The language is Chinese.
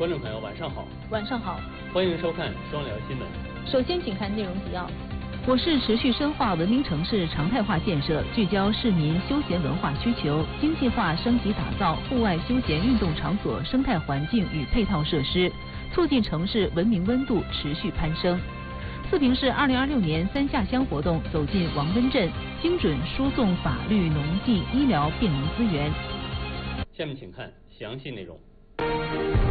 观众朋友，晚上好。 晚上好， 欢迎收看双聊新闻。 首先，请看内容提要。 我市持续深化文明城市常态化建设，聚焦市民休闲文化需求，精细化升级打造户外休闲运动场所生态环境与配套设施，促进城市文明温度持续攀升。四平市2026年3下乡活动走进王温镇，精准输送法律、农技、医疗便民资源。 下面请看详细内容。